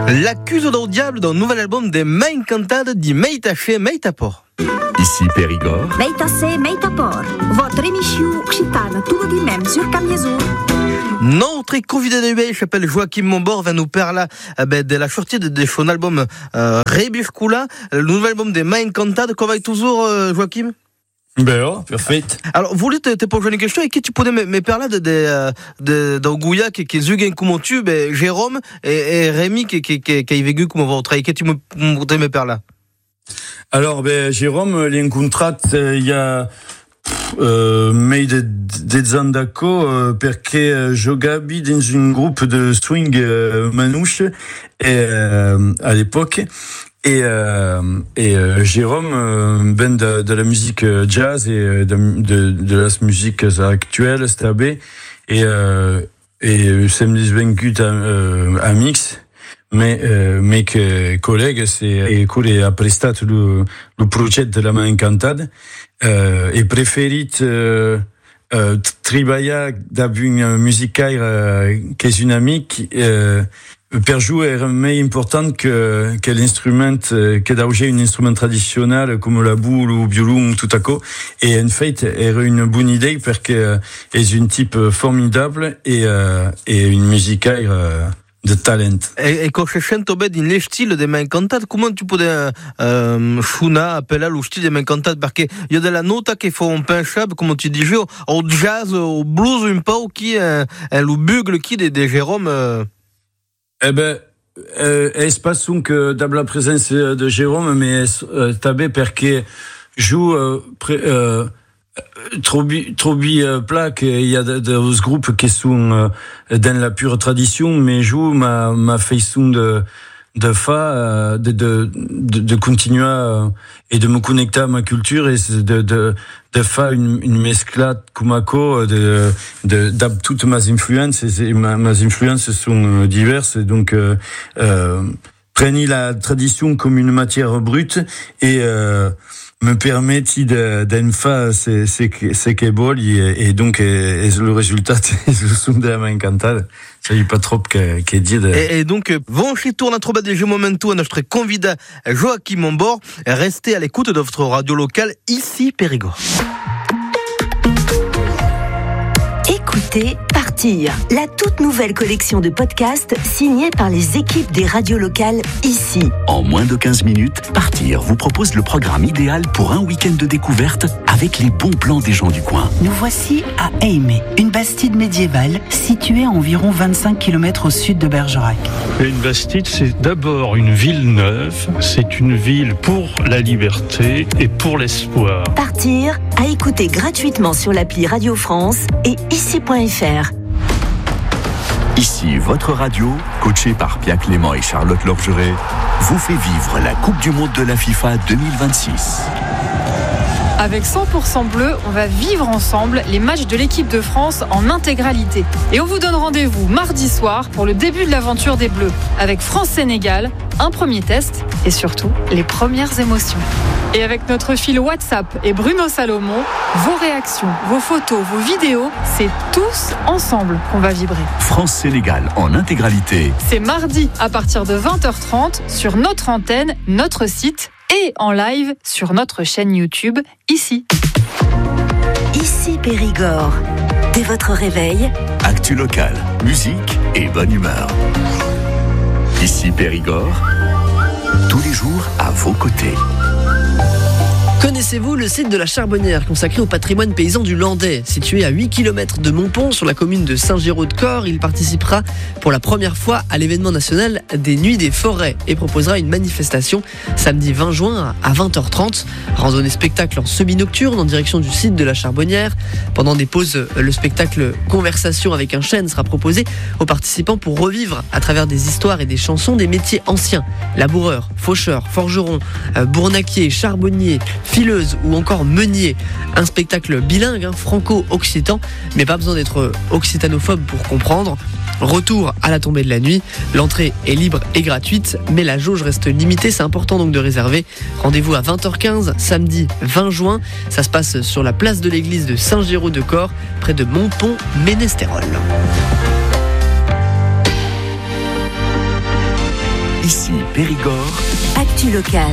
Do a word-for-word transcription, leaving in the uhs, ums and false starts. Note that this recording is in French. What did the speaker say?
L'accuse au diable d'un nouvel album des Main Cantade di Meitaché Meitapor. Ici Périgord. Meitaché Meitapor, votre émission occitane, tout le dimanche sur Camiezou. Notre convidat de il s'appelle Joachim Mombor, va nous parler eh ben, de la sortie de, de son album euh, Rebuscula, le nouvel album des Main Cantade. Comment va toujours, euh, Joachim? Ben oh, parfait. Alors, vous voulez te, te poser une question, et qui tu pourrais me, me parler de, de, de, d'Augouya, qui, qui est Zuguen comme tu, ben, Jérôme et, et Rémi, qui, qui, qui, qui a vécu comme vous travaillez, qui tu me, me, me parler? Alors, ben, Jérôme, il y a un contrat, il y a, euh, mais des, des ans d'accord, euh, perché Jogabi dans un groupe de swing, euh, manouche, et, euh, à l'époque. Et, euh, et euh, Jérôme, euh, ben de, de la musique jazz et de, de, de la musique actuelle, stabé, et, euh, et c'est vaincu euh, à mix, mais, euh, mais que collègue, c'est, et cool, a prestato le, le projet de la Main Cantade, euh, et préféré, euh, euh, tribaya d'abun musicaire, euh, qu'est une amie, euh, per jouer est mais important que, que l'instrument, que d'aujourd'hui un instrument traditionnel comme la boule ou le violon tout à coup. Et en fait, est une bonne idée parce que est une type formidable et, euh, et une musique euh, de talent. Et, et quand je chante au bed dans les styles des Main Cantade, comment tu peux euh, Shuna appeler le style des Main Cantade? Parce qu'il y a de la note qui font un pinchable, comme tu dis, au, au jazz, au blues, un peu, qui est le bugle qui des, des Jérôme. Euh... Eh ben, euh, est pas son que dans la présence de Jérôme, mais euh, tabé perché joue euh, pré, euh, trop bi, trop bi euh, plaque. Il y a des de, groupes qui sont euh, dans la pure tradition, mais joue ma ma façon de de fa euh, de, de de de continuer à, et de me connecter à ma culture et de de de faire une une mesclade kumako de de de toutes mes influences et ma, mes influences sont diverses et donc euh, euh, prenez la tradition comme une matière brute et euh, me permet de d'en faire c'est c'est c'est que bon et, et donc et, et le résultat c'est le son de la Main Cantade. Ça y est pas trop que que dit de... et, et donc bon chez tourne à trouver des momento à notre convidat Joachim Mombor. Restez à l'écoute de votre radio locale ici Périgord. Écoutez Partir, la toute nouvelle collection de podcasts signée par les équipes des radios locales ici. En moins de quinze minutes, Partir vous propose le programme idéal pour un week-end de découverte avec les bons plans des gens du coin. Nous voici à Aimé, une bastide médiévale située à environ vingt-cinq kilomètres au sud de Bergerac. Une bastide, c'est d'abord une ville neuve, c'est une ville pour la liberté et pour l'espoir. Partir, à écouter gratuitement sur l'appli Radio France et ici point f r. Ici, votre radio, coachée par Pierre Clément et Charlotte Lorgeret, vous fait vivre la Coupe du Monde de la FIFA deux mille vingt-six. Avec cent pour cent bleu, on va vivre ensemble les matchs de l'équipe de France en intégralité. Et on vous donne rendez-vous mardi soir pour le début de l'aventure des Bleus, avec France-Sénégal, un premier test et surtout les premières émotions. Et avec notre fil WhatsApp et Bruno Salomon, vos réactions, vos photos, vos vidéos, c'est tous ensemble qu'on va vibrer. France-Sénégal en intégralité. C'est mardi à partir de vingt heures trente sur notre antenne, notre site et en live sur notre chaîne YouTube, ici. Ici Périgord. Dès votre réveil, actu locale, musique et bonne humeur. Ici Périgord, tous les jours à vos côtés. Connaissez-vous le site de la Charbonnière consacré au patrimoine paysan du Landais? Situé à huit kilomètres de Montpont, sur la commune de Saint-Géraud-de-Corps, il participera pour la première fois à l'événement national des Nuits des Forêts et proposera une manifestation samedi vingt juin à vingt heures trente. Randonnée spectacle en semi-nocturne en direction du site de la Charbonnière. Pendant des pauses, le spectacle Conversation avec un chêne sera proposé aux participants pour revivre à travers des histoires et des chansons des métiers anciens. Laboureurs, faucheurs, forgerons, bournaquiers, charbonniers, fileuse ou encore meunier. Un spectacle bilingue, hein, franco-occitan, mais pas besoin d'être occitanophobe pour comprendre. Retour à la tombée de la nuit. L'entrée est libre et gratuite, mais la jauge reste limitée. C'est important donc de réserver. Rendez-vous à vingt heures quinze, samedi vingt juin. Ça se passe sur la place de l'église de Saint-Géraud-de-Corps, près de Montpont-Ménestérol. Ici Périgord. Actu locale.